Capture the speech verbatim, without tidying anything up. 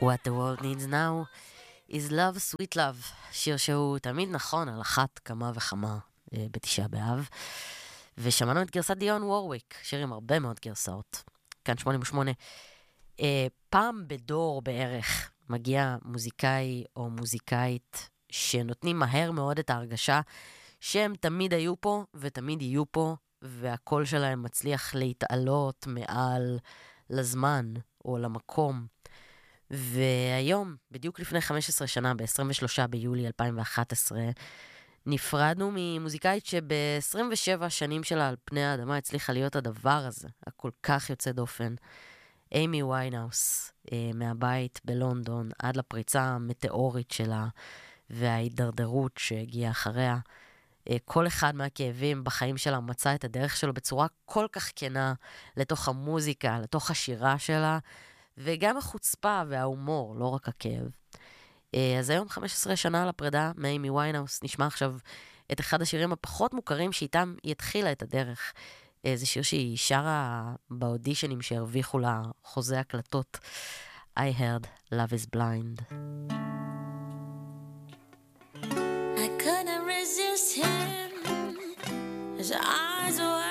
What the world needs now is love, sweet love. שיר שהוא תמיד נכון על אחת כמה וכמה אה, בתשעה באב. ושמענו את גרסת דיון וורוויק, שיר עם הרבה מאוד גרסאות. כאן שמונים ושמונה. אה, פעם בדור בערך מגיע מוזיקאי או מוזיקאית שנותנים מהר מאוד את ההרגשה שהם תמיד היו פה ותמיד יהיו פה, והקול שלהם מצליח להתעלות מעל לזמן או למקום. והיום, בדיוק לפני חמש עשרה שנה, ב-עשרים ושלושה ביולי אלפיים ואחת עשרה, נפרדנו ממוזיקאית שב-עשרים ושבע שנים שלה על פני האדמה הצליחה להיות הדבר הזה, הכל כך יוצא דופן. אימי ויינהאוס, מהבית בלונדון, עד לפריצה המטאורית שלה וההידרדרות שהגיעה אחריה. כל אחד מהכאבים בחיים שלה מצא את הדרך שלו בצורה כל כך כנה לתוך המוזיקה, לתוך השירה שלה, וגם החוצפה וההומור, לא רק הכאב. אז היום חמש עשרה שנה לפרידה מאימי ויינהאוס, נשמע עכשיו את אחד השירים הפחות מוכרים שאיתם היא התחילה את הדרך. זה שיר שהיא שרה באודישנים שהרוויחו לה חוזה הקלטות. I heard love is blind. I couldn't resist him. His eyes were